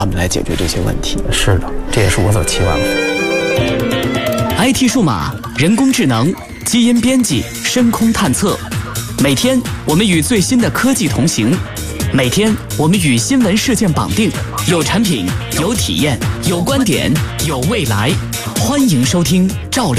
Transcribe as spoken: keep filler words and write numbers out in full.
他们来解决这些问题。 是的，这也是我所期望的。 I T 数码、人工智能、基因编辑、深空探测，每天我们与最新的科技同行，每天我们与新闻事件绑定，有产品，有体验，有观点，有未来。欢迎收听照亮。